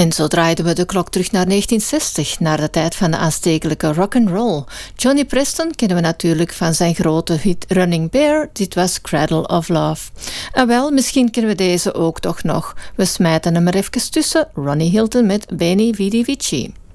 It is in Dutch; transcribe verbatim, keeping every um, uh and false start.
En zo draaiden we de klok terug naar negentien zestig, naar de tijd van de aanstekelijke rock'n'roll. Johnny Preston kennen we natuurlijk van zijn grote hit Running Bear. Dit was Cradle of Love. En wel, misschien kennen we deze ook toch nog. We smijten hem er even tussen. Ronnie Hilton met Beni Vidi Vici.